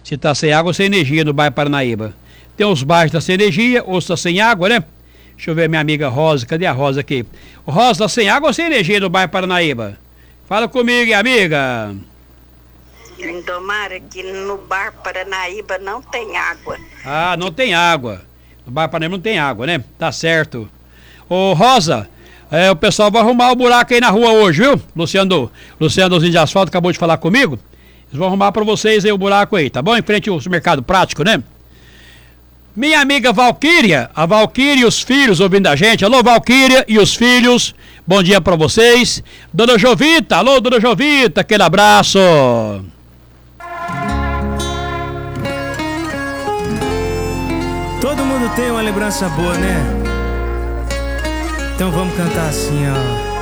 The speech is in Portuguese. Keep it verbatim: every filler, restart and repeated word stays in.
Se tá sem água ou sem energia no bairro Paranaíba. Tem os bairros que tá sem energia, outros tá sem água, né? Deixa eu ver a minha amiga Rosa, cadê a Rosa aqui? Rosa, tá sem água ou sem energia no bairro Paranaíba? Fala comigo, amiga. Lindomar, aqui no bar Paranaíba não tem água. Ah, não tem água. No bairro Paranaíba não tem água, né? Tá certo. Ô, Rosa, é, o pessoal vai arrumar o buraco aí na rua hoje, viu? Luciano, Luciano dos de Asfalto acabou de falar comigo. Eles vão arrumar pra vocês aí o buraco aí, tá bom? Em frente ao supermercado prático, né? Minha amiga Valquíria, a Valquíria e os filhos ouvindo a gente. Alô, Valquíria e os filhos, bom dia pra vocês. Dona Jovita, alô, Dona Jovita, aquele abraço. Todo mundo tem uma lembrança boa, né? Então vamos cantar assim, ó.